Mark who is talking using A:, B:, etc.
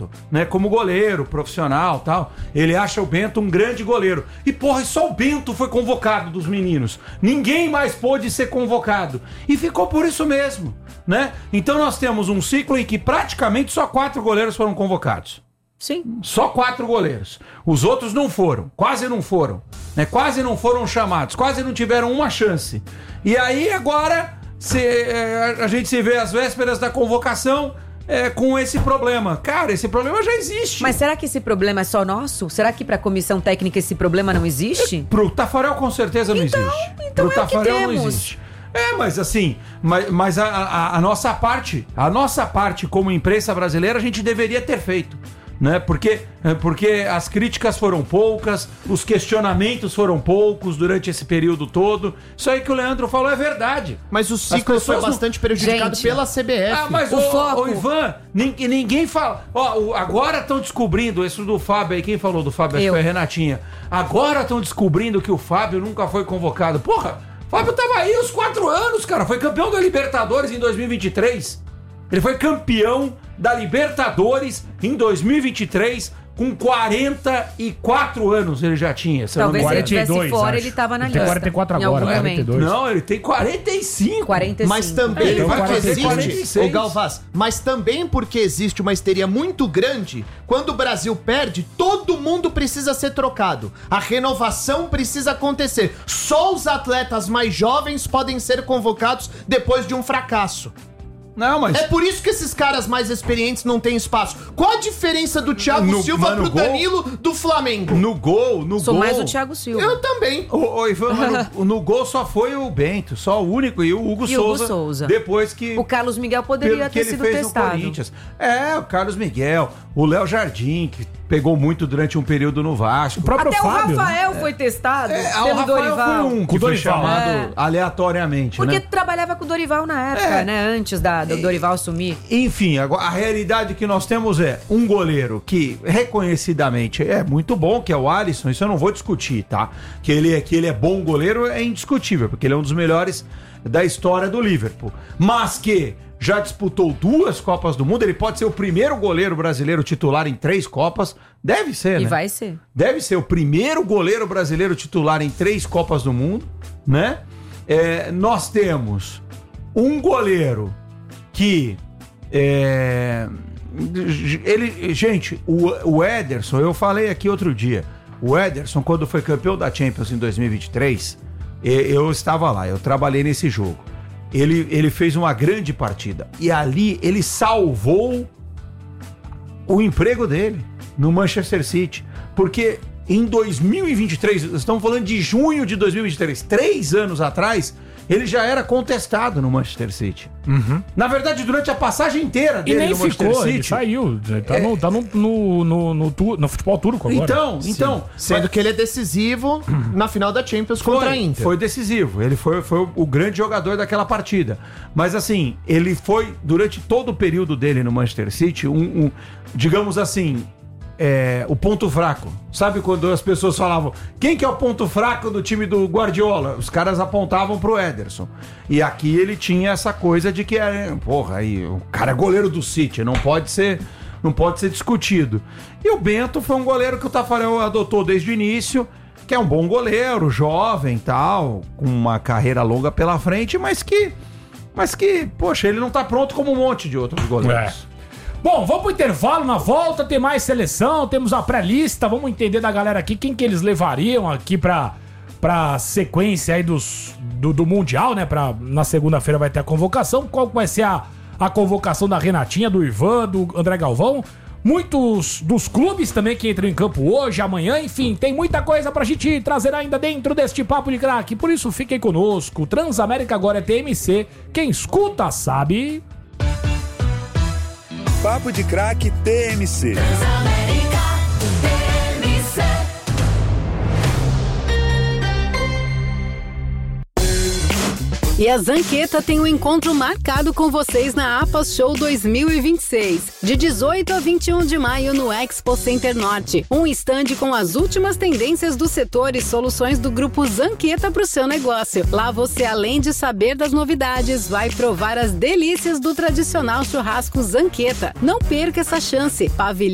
A: Bento, né, como goleiro profissional e tal. Ele acha o Bento um grande goleiro. E, porra, só o Bento foi convocado dos meninos. Ninguém mais pôde ser convocado. E ficou por isso mesmo, né? Então nós temos um ciclo em que praticamente só 4 goleiros foram convocados.
B: Sim.
A: Só 4 goleiros. Os outros não foram, quase não foram, né? Quase não foram chamados, quase não tiveram uma chance. E aí agora a gente se vê às vésperas da convocação com esse problema. Cara, esse problema já existe.
B: Mas será que esse problema é só nosso? Será que pra comissão técnica esse problema não existe?
A: Pro Tafarel com certeza não existe.
B: Então
A: Pro
B: é o que
A: Tafarel não
B: temos.
A: existe. Mas assim, mas a nossa parte como imprensa brasileira a gente deveria ter feito, né? Porque as críticas foram poucas, os questionamentos foram poucos durante esse período todo. Isso aí que o Leandro falou é verdade.
C: Mas o ciclo foi bastante prejudicado pela CBF.
A: Mas o Ivan, ninguém fala. Agora estão descobrindo, isso do Fábio aí, quem falou do Fábio? Acho que foi a Renatinha. Agora estão descobrindo que o Fábio nunca foi convocado. Porra, o Fábio tava aí os 4 anos, cara. Foi campeão da Libertadores em 2023. Ele foi campeão da Libertadores em 2023 com 44 anos ele já tinha.
B: Talvez se ele
D: 42,
B: estivesse fora,
D: acho.
B: ele tava na
D: Ele
B: lista.
D: tem 44
B: em
D: agora,
B: algum
D: né?
B: momento.
D: 42.
A: Não, ele tem 45.
B: 45.
C: Mas também
A: Ele vai
C: porque
A: fazer
C: existe,
A: 46.
C: ô Galvaz, mas também porque existe uma histeria muito grande, quando o Brasil perde, todo mundo precisa ser trocado. A renovação precisa acontecer. Só os atletas mais jovens podem ser convocados depois de um fracasso.
A: Não, mas...
C: É por isso que esses caras mais experientes não têm espaço. Qual a diferença do Thiago Silva pro Danilo do Flamengo?
A: No gol.
B: Sou mais o Thiago Silva.
C: Eu também.
A: Ô Ivan, no gol só foi o Bento, só o único, e o Hugo Souza. Depois que...
B: O Carlos Miguel poderia ter sido testado.
A: O Carlos Miguel, o Léo Jardim, que pegou muito durante um período no Vasco.
D: O próprio
B: Até
D: Fábio,
B: o Rafael foi testado pelo
A: o Rafael
B: Dorival.
A: foi um que foi chamado aleatoriamente,
B: Porque
A: né?
B: trabalhava com o Dorival na época, né? Antes do Dorival assumir.
A: Enfim, agora, a realidade que nós temos é um goleiro que reconhecidamente é muito bom, que é o Alisson, isso eu não vou discutir, tá? Que ele é bom goleiro é indiscutível, porque ele é um dos melhores da história do Liverpool. Mas que já disputou 2 Copas do Mundo, ele pode ser o primeiro goleiro brasileiro titular em 3 Copas, deve ser, né?
B: E vai ser.
A: Deve ser o primeiro goleiro brasileiro titular em 3 Copas do Mundo, né? Nós temos um goleiro que gente, o Ederson, eu falei aqui outro dia, o Ederson, quando foi campeão da Champions em 2023, eu estava lá, eu trabalhei nesse jogo. Ele fez uma grande partida e ali ele salvou o emprego dele no Manchester City, porque em 2023, estamos falando de junho de 2023, 3 anos atrás, ele já era contestado no Manchester City.
D: Uhum.
A: Na verdade, durante a passagem inteira dele
D: e nem
A: no Manchester
D: ficou,
A: City.
D: ele saiu. Tá no futebol turco agora.
A: Então.
C: Sendo que ele é decisivo na final da Champions contra a Inter.
A: Foi decisivo. Ele foi o grande jogador daquela partida. Mas assim, ele foi, durante todo o período dele no Manchester City, digamos assim, o ponto fraco. Sabe quando as pessoas falavam quem que é o ponto fraco do time do Guardiola? Os caras apontavam pro Ederson. E aqui ele tinha essa coisa de que aí o cara é goleiro do City, não pode ser discutido. E o Bento foi um goleiro que o Tafarel adotou desde o início, que é um bom goleiro, jovem, tal, com uma carreira longa pela frente, mas que, poxa, ele não tá pronto como um monte de outros goleiros.
D: Bom, vamos pro intervalo, na volta tem mais seleção, temos a pré-lista, vamos entender da galera aqui quem que eles levariam aqui pra sequência aí do Mundial, né? Na segunda-feira vai ter a convocação, qual vai ser a convocação da Renatinha, do Ivan, do André Galvão, muitos dos clubes também que entram em campo hoje, amanhã, enfim, tem muita coisa pra gente trazer ainda dentro deste Papo de Craque, por isso fiquem conosco, Transamérica agora é TMC, quem escuta sabe...
E: Papo de Craque TMC. Transamérica TMC.
F: E a Zanqueta tem um encontro marcado com vocês na APAS Show 2026, de 18 a 21 de maio no Expo Center Norte. Um estande com as últimas tendências do setor e soluções do grupo Zanqueta para o seu negócio. Lá você, além de saber das novidades, vai provar as delícias do tradicional churrasco Zanqueta. Não perca essa chance. Pavilhão